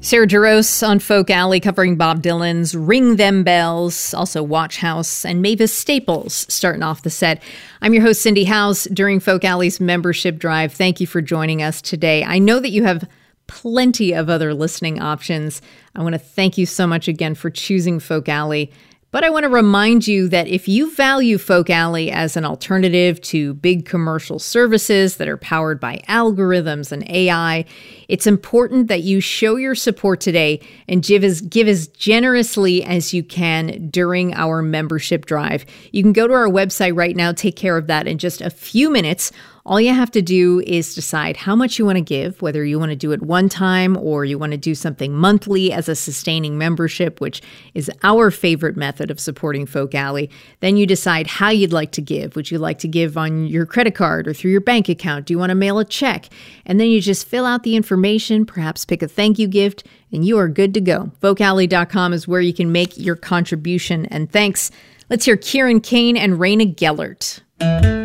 Sarah Jaros on Folk Alley covering Bob Dylan's Ring Them Bells, also Watch House, and Mavis Staples starting off the set. I'm your host, Cindy House, during Folk Alley's membership drive. Thank you for joining us today. I know that you have plenty of other listening options. I want to thank you so much again for choosing Folk Alley. But I want to remind you that if you value Folk Alley as an alternative to big commercial services that are powered by algorithms and AI, it's important that you show your support today and give as generously as you can during our membership drive. You can go to our website right now, take care of that in just a few minutes. All you have to do is decide how much you want to give, whether you want to do it one time or you want to do something monthly as a sustaining membership, which is our favorite method of supporting Folk Alley. Then you decide how you'd like to give. Would you like to give on your credit card or through your bank account? Do you want to mail a check? And then you just fill out the information, perhaps pick a thank you gift, and you are good to go. FolkAlley.com is where you can make your contribution. And thanks. Let's hear Kieran Kane and Raina Gellert.